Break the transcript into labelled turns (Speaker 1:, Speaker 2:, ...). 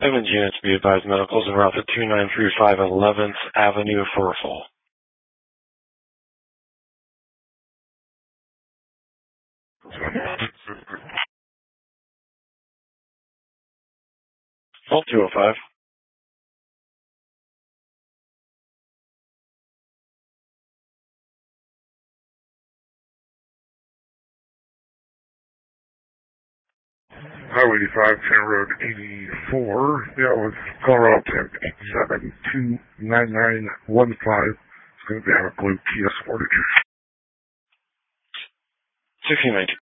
Speaker 1: Evans units be advised medicals en route to 2935 11th Avenue for a fall. Fall 205.
Speaker 2: Highway 85, Center Road 84. Yeah, with Colorado 10-7-2-9915. It's going to be on a blue Kia Sportage.
Speaker 1: 1619.